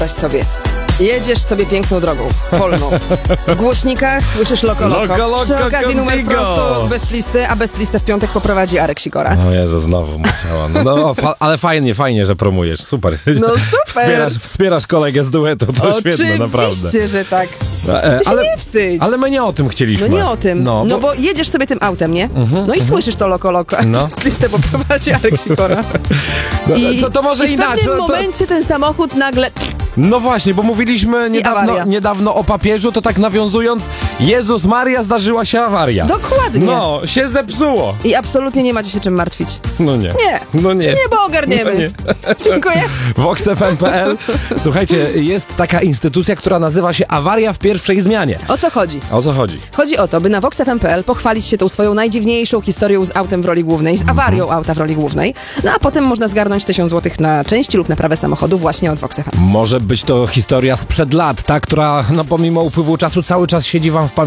sobie. Jedziesz sobie piękną drogą, polną. W głośnikach słyszysz Loko Loko. Przy okazji numer prosto z Bestlisty, a Bestlistę w piątek poprowadzi Arek Sikora. No Jezu, znowu musiałam. No, ale fajnie, że promujesz. Super. No super. Wspierasz kolegę z duetu, to świetne, naprawdę. Oczywiście, że tak. Ty się nie wstydź. Ale my nie o tym chcieliśmy. No nie o tym. No bo jedziesz sobie tym autem, nie? No i słyszysz to Loko Loko. No. Bestlistę poprowadzi Arek Sikora. To może i inaczej. w pewnym momencie ten samochód nagle... No właśnie, bo mówiliśmy niedawno o papieżu, to tak nawiązując, Jezus Maria, zdarzyła się awaria. Dokładnie. No, się zepsuło. I absolutnie nie macie się czym martwić. No nie. Nie, nie, bo ogarniemy. No nie. Dziękuję. VoxFM.pl. Słuchajcie, jest taka instytucja, która nazywa się Awaria w pierwszej zmianie. O co chodzi? O co chodzi? Chodzi o to, by na VoxFM.pl pochwalić się tą swoją najdziwniejszą historią z autem w roli głównej, z awarią auta w roli głównej. No a potem można zgarnąć 1000 zł na części lub naprawę samochodu właśnie od VoxFM. Może być to historia sprzed lat, ta, która pomimo upływu czasu cały czas siedzi wam w pamięci.